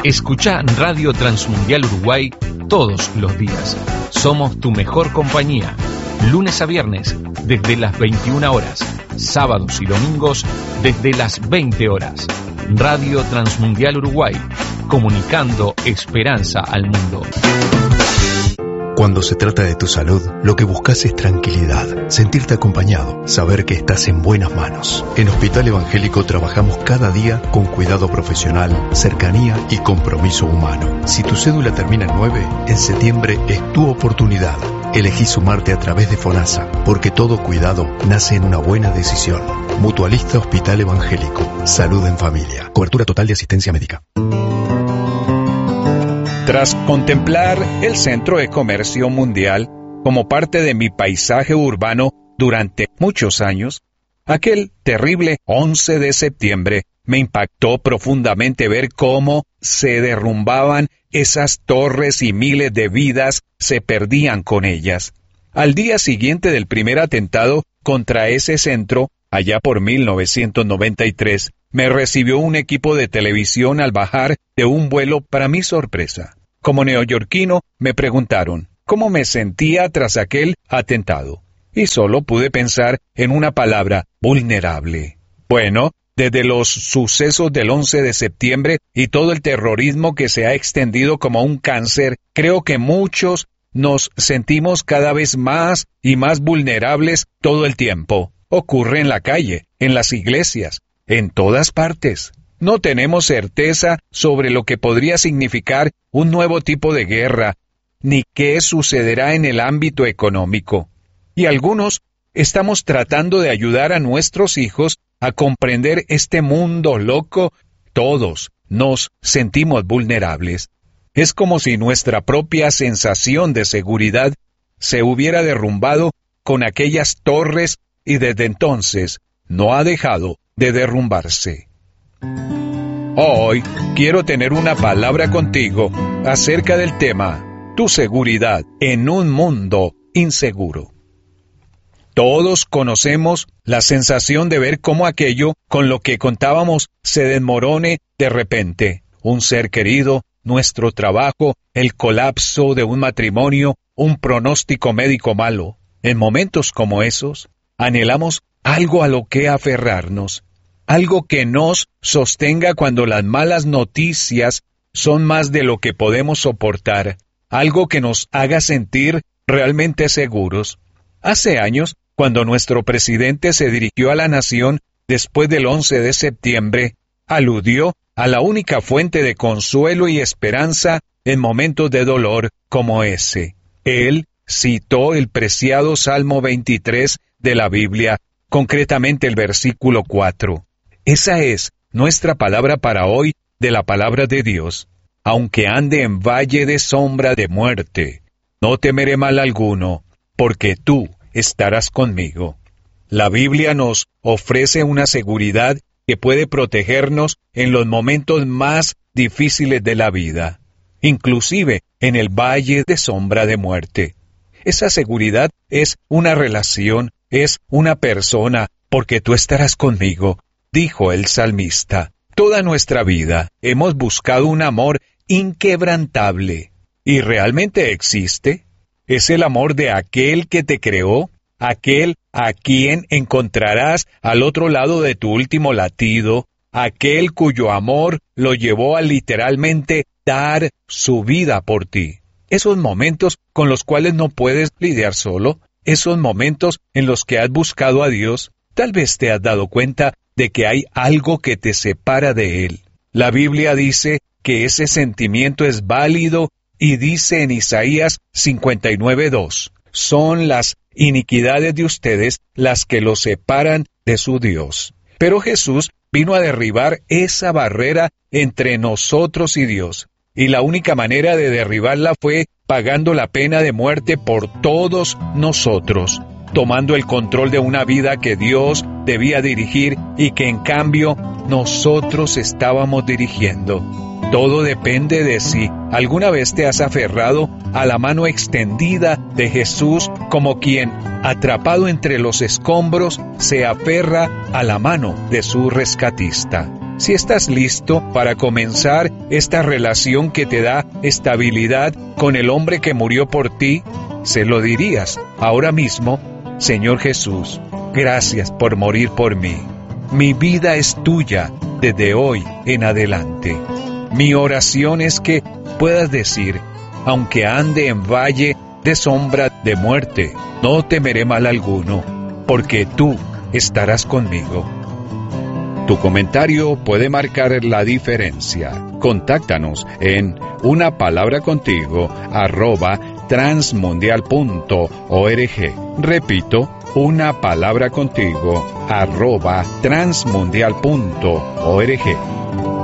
Escuchá Radio Transmundial Uruguay todos los días. Somos tu mejor compañía. Lunes a viernes desde las 21 horas. Sábados y domingos desde las 20 horas. Radio Transmundial Uruguay. Comunicando esperanza al mundo. Cuando se trata de tu salud, lo que buscas es tranquilidad, sentirte acompañado, saber que estás en buenas manos. En Hospital Evangélico trabajamos cada día con cuidado profesional, cercanía y compromiso humano. Si tu cédula termina en 9, en septiembre es tu oportunidad. Elegí sumarte a través de FONASA, porque todo cuidado nace en una buena decisión. Mutualista Hospital Evangélico. Salud en familia. Cobertura total de asistencia médica. Tras contemplar el Centro de Comercio Mundial como parte de mi paisaje urbano durante muchos años, aquel terrible 11 de septiembre me impactó profundamente ver cómo se derrumbaban esas torres y miles de vidas se perdían con ellas. Al día siguiente del primer atentado contra ese centro, allá por 1993, me recibió un equipo de televisión al bajar de un vuelo para mi sorpresa. Como neoyorquino, me preguntaron cómo me sentía tras aquel atentado. Y solo pude pensar en una palabra: vulnerable. Bueno, desde los sucesos del 11 de septiembre y todo el terrorismo que se ha extendido como un cáncer, creo que muchos nos sentimos cada vez más y más vulnerables todo el tiempo. Ocurre en la calle, en las iglesias, en todas partes. No tenemos certeza sobre lo que podría significar un nuevo tipo de guerra, ni qué sucederá en el ámbito económico. Y algunos estamos tratando de ayudar a nuestros hijos a comprender este mundo loco. Todos nos sentimos vulnerables. Es como si nuestra propia sensación de seguridad se hubiera derrumbado con aquellas torres y desde entonces no ha dejado de derrumbarse. Hoy quiero tener una palabra contigo acerca del tema: tu seguridad en un mundo inseguro. Todos conocemos la sensación de ver cómo aquello con lo que contábamos se desmorone de repente. Un ser querido, nuestro trabajo, el colapso de un matrimonio, un pronóstico médico malo. En momentos como esos, anhelamos algo a lo que aferrarnos, algo que nos sostenga cuando las malas noticias son más de lo que podemos soportar, algo que nos haga sentir realmente seguros. Hace años, cuando nuestro presidente se dirigió a la nación después del 11 de septiembre, aludió a la única fuente de consuelo y esperanza en momentos de dolor como ese. Él citó el preciado Salmo 23 de la Biblia, concretamente el versículo 4. Esa es nuestra palabra para hoy de la palabra de Dios. Aunque ande en valle de sombra de muerte, no temeré mal alguno, porque tú estarás conmigo. La Biblia nos ofrece una seguridad que puede protegernos en los momentos más difíciles de la vida, inclusive en el valle de sombra de muerte. Esa seguridad es una relación, es una persona, porque tú estarás conmigo, dijo el salmista. Toda nuestra vida hemos buscado un amor inquebrantable. ¿Y realmente existe? Es el amor de aquel que te creó, aquel a quien encontrarás al otro lado de tu último latido, aquel cuyo amor lo llevó a literalmente dar su vida por ti. Esos momentos con los cuales no puedes lidiar solo, esos momentos en los que has buscado a Dios, tal vez te has dado cuenta de que hay algo que te separa de Él. La Biblia dice que ese sentimiento es válido y dice en Isaías 59:2, son las iniquidades de ustedes las que los separan de su Dios. Pero Jesús vino a derribar esa barrera entre nosotros y Dios, y la única manera de derribarla fue pagando la pena de muerte por todos nosotros, tomando el control de una vida que Dios debía dirigir y que en cambio nosotros estábamos dirigiendo. Todo depende de si alguna vez te has aferrado a la mano extendida de Jesús como quien, atrapado entre los escombros, se aferra a la mano de su rescatista. Si estás listo para comenzar esta relación que te da estabilidad con el hombre que murió por ti, se lo dirías ahora mismo: Señor Jesús, gracias por morir por mí. Mi vida es tuya desde hoy en adelante. Mi oración es que puedas decir: aunque ande en valle de sombra de muerte, no temeré mal alguno, porque tú estarás conmigo. Tu comentario puede marcar la diferencia. Contáctanos en unapalabracontigo@transmundial.org. Repito, unapalabracontigo@transmundial.org.